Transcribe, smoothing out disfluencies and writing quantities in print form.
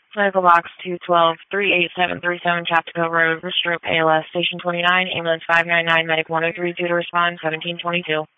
Medical box 212-38737 Chapel Road, Ristrope, ALS, Station 29, Ambulance 599, Medic 103, due to respond 1722.